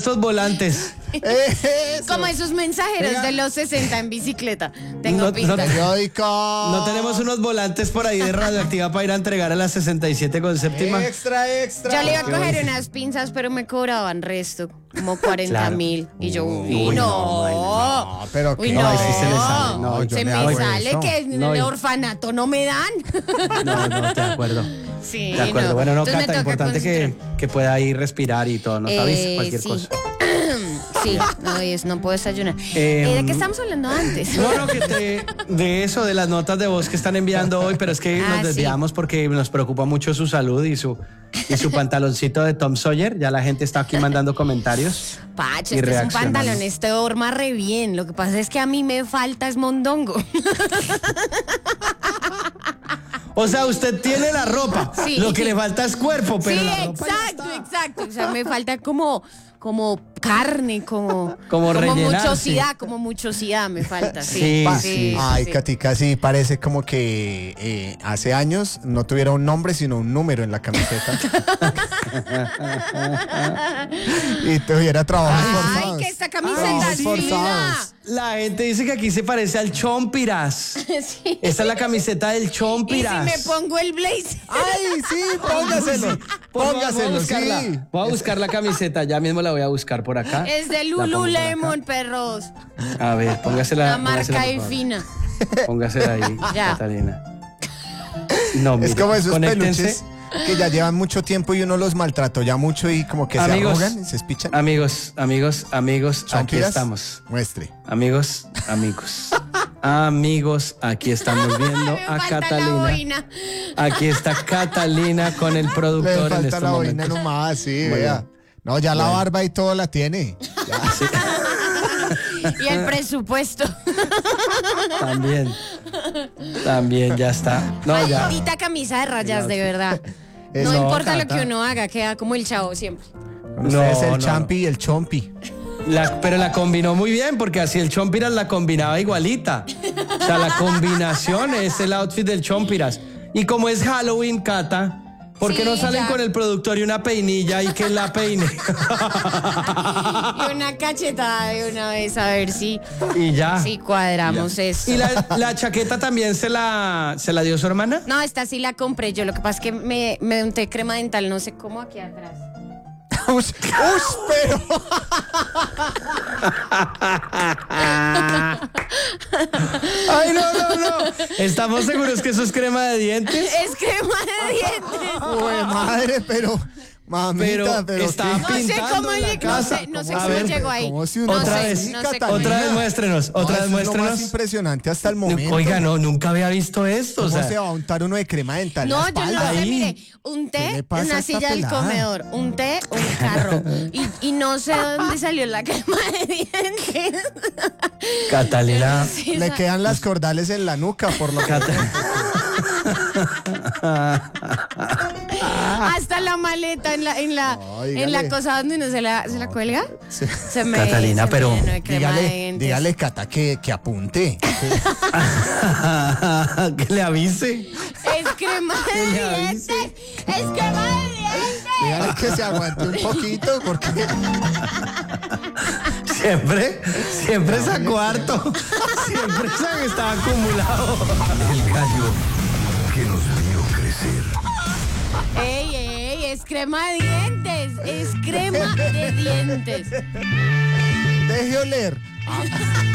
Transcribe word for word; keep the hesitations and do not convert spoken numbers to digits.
estos volantes. Eso. Como esos mensajeros Venga. de los sesenta en bicicleta. Tengo No- pinta. no- Periódico. No tenemos unos volantes por ahí de radioactiva para ir a entregar a las sesenta y siete con séptima. Extra, extra. Yo le iba a coger unas pinzas, pero me cobraban resto, como cuarenta Claro. mil. Y yo, uy, Uy, no. No, pero Uy, que no. Ay, sí se le sale. No, yo se le me hago sale eso. que en No, el y- orfanato no me dan. No, no, de acuerdo. Sí, De acuerdo. no. Bueno, no, Entonces me Cata, toca importante que, concentrar. que pueda ir respirar y todo. Nos avisa Eh, cualquier sí. cosa. Sí, no, es, no puedo desayunar. Eh, Eh, ¿De qué estamos hablando antes? No, no, que te- de eso, de las notas de voz que están enviando hoy, pero es que Ah, nos sí. desviamos porque nos preocupa mucho su salud y su, y su pantaloncito de Tom Sawyer. Ya la gente está aquí mandando comentarios. Pacho, y este es un reaccionando. pantalón, este horma re bien. Lo que pasa es que a mí me falta es mondongo. O sea, usted tiene la ropa, Sí. lo que le falta es cuerpo, pero Sí, la ropa ya exacto, exacto. O sea, me falta como, como carne, como, Como rellenar, muchosidad, sí. como muchosidad me falta. Sí, Sí, Pa- sí. Ay, sí. Katica, sí, parece como que eh, hace años no tuviera un nombre, sino un número en la camiseta. Y tuviera trabajos Ay, forzados. que esta camiseta Trabajos es divina. forzados. La gente dice que aquí se parece al Chompiras. Sí. Esta es la camiseta del Y si Chompiras. me pongo el blazer. Ay, sí, póngaselo. Por favor, Póngaselo, voy a buscarla. sí. Voy a buscar la camiseta, ya mismo la voy a buscar por acá. Es de La pongo por Lululemon, acá. perros. A ver, póngasela. La marca póngasela, y por favor. fina. Póngasela ahí, Ya. Catalina. No, Es mire, como esos conéctense. peluches que ya llevan mucho tiempo y uno los maltrató ya mucho y como que Amigos, se arrugan y se espichan. Amigos, amigos, amigos, aquí ¿Chompiras? estamos. Muestre. Amigos, amigos. Amigos, aquí estamos viendo Me a falta la Catalina. boina. Aquí está Catalina con el Le productor en falta este la boina momento. nomás, sí, Muy vea. bien. No, ya la Bueno. barba y todo la tiene. Y el presupuesto. También. También ya está. No, ya. Maldita camisa de rayas, de verdad. Es- No, No, importa lo Cata. que uno haga, queda como el chavo siempre. Con ustedes No, el no, champi y el chompi. La- pero la combinó muy bien porque así el Chompiras la combinaba igualita. O sea, la combinación es el outfit del Chompiras. Y como es Halloween, Cata, ¿por qué Sí, no salen ya. con el productor y una peinilla y que la peine? Y una cachetada de una vez, a ver si, Y ya. si cuadramos eso. ¿Y la, la chaqueta también se la, se la dio su hermana? No, esta sí la compré yo. Lo que pasa es que me, me unté crema dental, no sé cómo, aquí atrás. ¡Ush, ush, pero! Ay, no, no, no. ¿Estamos seguros que eso es crema de dientes? Es crema de dientes. ¡Uy, madre, pero! Mamita, Pero pero, estaba ¿qué? No sé pintando cómo, en la lleg- no casa. sé, no sé A cómo ver, llegó ahí. ¿cómo si No uno Otra sé, vez, no sé Catalina. cómo. Otra vez muéstrenos, No, otra vez eso es lo más muéstrenos. impresionante hasta el momento. Oiga, no, nunca había visto esto. O ¿Cómo sea, se va a untar uno de crema dental en No, la yo espalda? no sé, Ahí. mire, un ¿Qué té le pasa en a la esta silla del pelada? comedor, un té, un carro. Y, y no sé de dónde salió la crema de dientes. Catalina. Sí, Le esa- quedan las cordales en la nuca, por lo que... Hasta la maleta en la, en la, No, en dígale. la cosa donde uno se la, se la cuelga. Sí. Se me, Catalina, se me pero llenó de crema de Dígale, dientes. dígale, Cata, que, que apunte. Que le avise. Es crema de le dientes. avise. Es crema de dientes. Dígale que se aguante un poquito, porque... Siempre, siempre es a cuarto. Siempre es- está acumulado. El gallo que nos vio crecer. Ey, ey, es crema de dientes. Es crema de dientes. Deje oler.